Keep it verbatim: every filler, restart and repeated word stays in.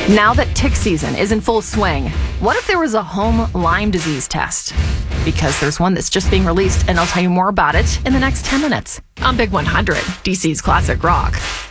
Now that tick season is in full swing, what if there was a home Lyme disease test? Because there's one that's just being released, and I'll tell you more about it in the next ten minutes on Big one hundred, D C's Classic Rock.